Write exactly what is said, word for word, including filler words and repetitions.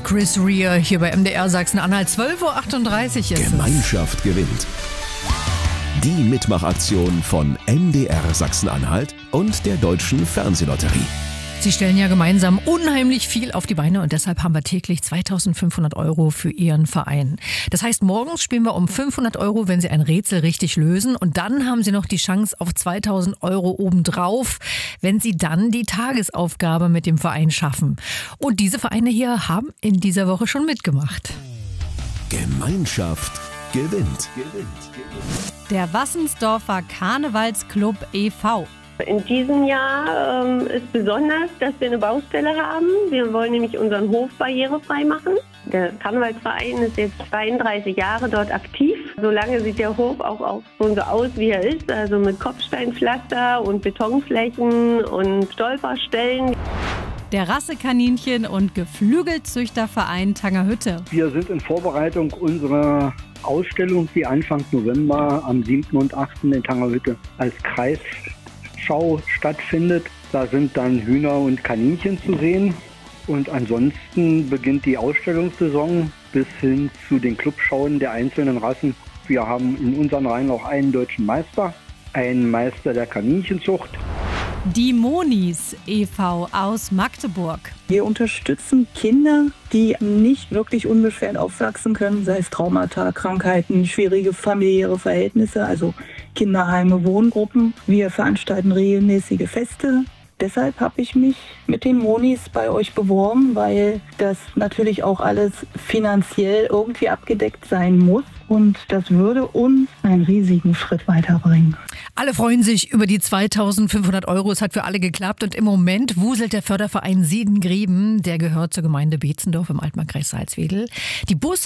Chris Rea hier bei M D R Sachsen-Anhalt. zwölf Uhr achtunddreißig ist es. Gemeinschaft gewinnt. Die Mitmachaktion von M D R Sachsen-Anhalt und der Deutschen Fernsehlotterie. Sie stellen ja gemeinsam unheimlich viel auf die Beine und deshalb haben wir täglich zweitausendfünfhundert Euro für Ihren Verein. Das heißt, morgens spielen wir um fünfhundert Euro, wenn Sie ein Rätsel richtig lösen. Und dann haben Sie noch die Chance auf zweitausend Euro obendrauf, wenn Sie dann die Tagesaufgabe mit dem Verein schaffen. Und diese Vereine hier haben in dieser Woche schon mitgemacht. Gemeinschaft gewinnt. Der Wassensdorfer Karnevalsclub e V In diesem Jahr ähm, ist besonders, dass wir eine Baustelle haben. Wir wollen nämlich unseren Hof barrierefrei machen. Der Karnevalsverein ist jetzt zweiunddreißig Jahre dort aktiv. Solange sieht der Hof auch, auch schon so aus, wie er ist. Also mit Kopfsteinpflaster und Betonflächen und Stolperstellen. Der Rassekaninchen- und Geflügelzüchterverein Tangerhütte. Wir sind in Vorbereitung unserer Ausstellung, die Anfang November am siebten und achten in Tangerhütte als Kreisschau stattfindet. Da sind dann Hühner und Kaninchen zu sehen. Und ansonsten beginnt die Ausstellungssaison bis hin zu den Clubschauen der einzelnen Rassen. Wir haben in unseren Reihen auch einen deutschen Meister, einen Meister der Kaninchenzucht. Die Monis e V aus Magdeburg. Wir unterstützen Kinder, die nicht wirklich unbeschwert aufwachsen können, sei es Traumata, Krankheiten, schwierige familiäre Verhältnisse, also Kinderheime, Wohngruppen. Wir veranstalten regelmäßige Feste. Deshalb habe ich mich mit den Monis bei euch beworben, weil das natürlich auch alles finanziell irgendwie abgedeckt sein muss. Und das würde uns einen riesigen Schritt weiterbringen. Alle freuen sich über die zweitausendfünfhundert Euro. Es hat für alle geklappt. Und im Moment wuselt der Förderverein Siedengrieben. Der gehört zur Gemeinde Beetzendorf im Altmarkkreis Salzwedel. Die Bus